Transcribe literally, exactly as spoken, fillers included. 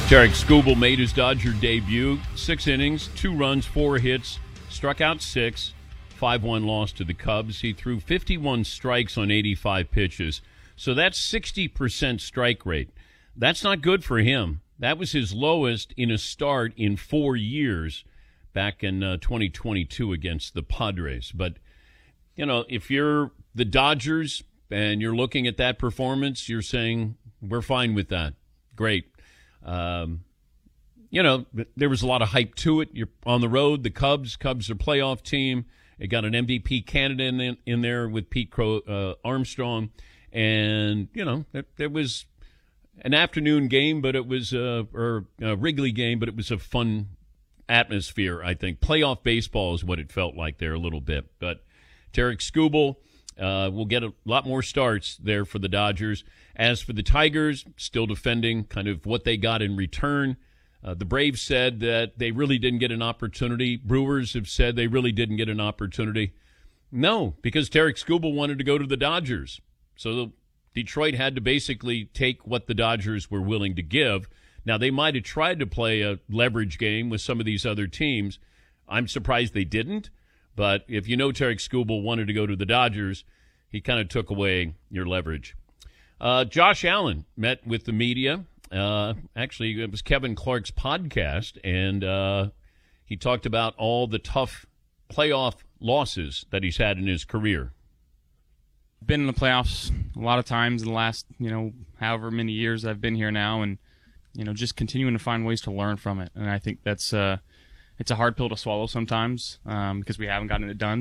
Tarik Skubal made his Dodger debut. Six innings, two runs, four hits, struck out six, five one loss to the Cubs. He threw fifty-one strikes on eighty-five pitches. So that's sixty percent strike rate. That's not good for him. That was his lowest in a start in four years back in uh, twenty twenty-two against the Padres. But, you know, if you're the Dodgers and you're looking at that performance, you're saying, we're fine with that. Great. Um, you know, there was a lot of hype to it. You're on the road. The Cubs, Cubs are a playoff team. They got an M V P candidate in, in there with Pete Crow, uh, Armstrong. And, you know, there, there was an afternoon game, but it was a, or a Wrigley game, but it was a fun atmosphere, I think. Playoff baseball is what it felt like there a little bit. But Tarik Skubal uh, will get a lot more starts there for the Dodgers. As for the Tigers, still defending kind of what they got in return. Uh, the Braves said that they really didn't get an opportunity. Brewers have said they really didn't get an opportunity. No, because Tarik Skubal wanted to go to the Dodgers. So Detroit had to basically take what the Dodgers were willing to give. Now, they might have tried to play a leverage game with some of these other teams. I'm surprised they didn't. But if you know Tarik Skubal wanted to go to the Dodgers, he kind of took away your leverage. Uh, Josh Allen met with the media. Uh, actually, it was Kevin Clark's podcast, and uh, he talked about all the tough playoff losses that he's had in his career. Been in the playoffs a lot of times in the last, you know, however many years I've been here now, and, you know, just continuing to find ways to learn from it. And I think that's uh, it's a hard pill to swallow sometimes um, because we haven't gotten it done.